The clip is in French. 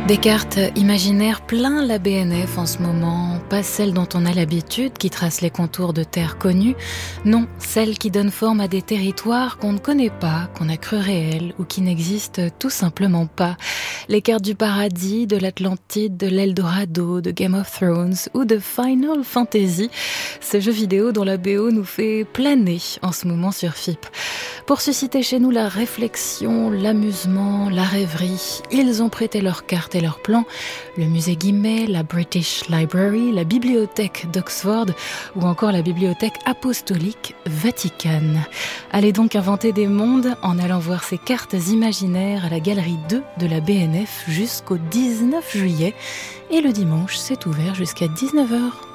Des cartes imaginaires plein la BNF en ce moment, pas celles dont on a l'habitude, qui tracent les contours de terres connues, non, celles qui donnent forme à des territoires qu'on ne connaît pas, qu'on a cru réels ou qui n'existent tout simplement pas. Les cartes du paradis, de l'Atlantide, de l'Eldorado, de Game of Thrones ou de Final Fantasy, ce jeu vidéo dont la BO nous fait planer en ce moment sur FIP. Pour susciter chez nous la réflexion, l'amusement, la rêverie, ils ont prêté leurs cartes et leurs plans. Le musée Guimet, la British Library, la bibliothèque d'Oxford ou encore la bibliothèque apostolique Vaticane. Allez donc inventer des mondes en allant voir ces cartes imaginaires à la galerie 2 de la BNF jusqu'au 19 juillet. Et le dimanche, c'est ouvert jusqu'à 19h.